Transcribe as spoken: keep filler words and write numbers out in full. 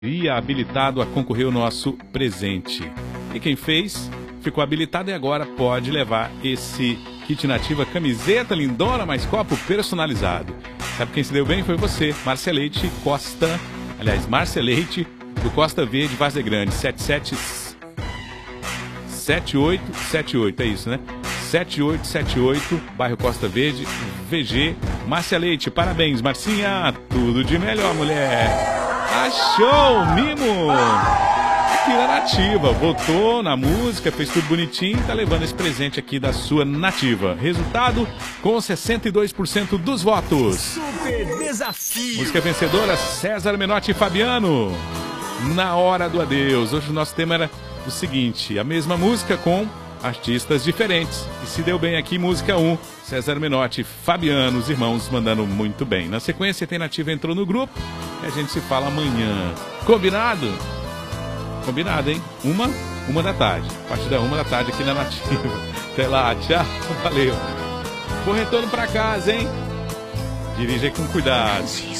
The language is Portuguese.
E habilitado a concorrer ao nosso presente. E quem fez, ficou habilitado e agora pode levar esse kit Nativa, camiseta lindona, mais copo personalizado. Sabe quem se deu bem? Foi você, Marcelete Costa, aliás, Marcelete do Costa Verde, Várzea Grande, sete sete sete oito sete oito, é isso, né? sete oito sete oito, bairro Costa Verde, V G. Márcia Leite, parabéns, Marcinha, tudo de melhor, mulher. Achou, mimo! Aqui na Nativa, votou na música, fez tudo bonitinho, tá levando esse presente aqui da sua Nativa. Resultado, com sessenta e dois por cento dos votos. Super desafio! Música vencedora, César Menotti e Fabiano. Na hora do adeus. Hoje o nosso tema era o seguinte, a mesma música com artistas diferentes. E se deu bem aqui, música um, César Menotti e Fabiano, os irmãos mandando muito bem. Na sequência, a Nativa entrou no grupo e a gente se fala amanhã. Combinado? Combinado, hein? Uma, uma da tarde. A partir da uma da tarde aqui na Nativa. Até lá, tchau. Valeu. Bom retorno pra casa, hein? Dirija com cuidado.